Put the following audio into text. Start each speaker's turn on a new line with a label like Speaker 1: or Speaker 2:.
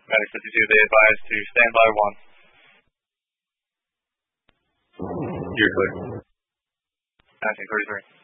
Speaker 1: Medic 52, they advise to stand by 1.
Speaker 2: You're clear.
Speaker 1: Passing 33.